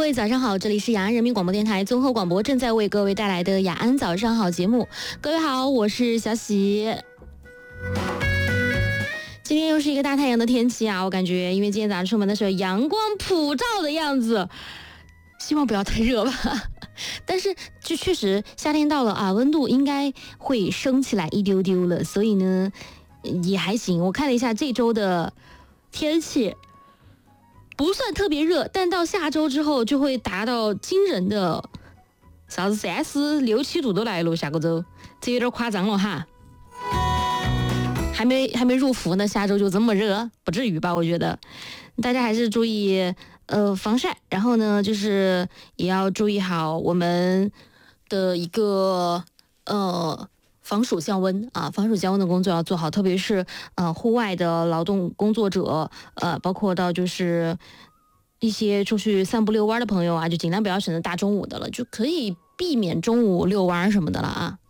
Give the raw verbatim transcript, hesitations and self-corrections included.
位早上好，这里是雅安人民广播电台综合广播正在为各位带来的雅安早上好节目。各位好，我是小喜。今天又是一个大太阳的天气啊，我感觉因为今天早上出门的时候阳光普照的样子，希望不要太热吧。但是就确实夏天到了啊，温度应该会升起来一丢丢了，所以呢也还行。我看了一下这周的天气，不算特别热，但到下周之后就会达到惊人的啥子三十六七度都来了，下个周这有点夸张了哈。还没还没入伏呢，下周就这么热，不至于吧？我觉得大家还是注意呃防晒，然后呢，就是也要注意好我们的一个呃防暑降温啊，防暑降温的工作要做好，特别是呃户外的劳动工作者，呃，包括到就是一些出去散步遛弯的朋友啊，就尽量不要选择大中午的了，就可以避免中午遛弯什么的了啊。